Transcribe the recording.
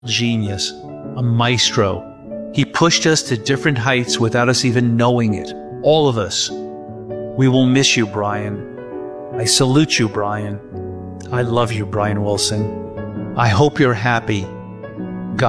genius, a maestro. He pushed us to different heights without us even knowing it. All of us. We will miss you, Brian. I salute you, Brian. I love you, Brian Wilson. I hope you're happy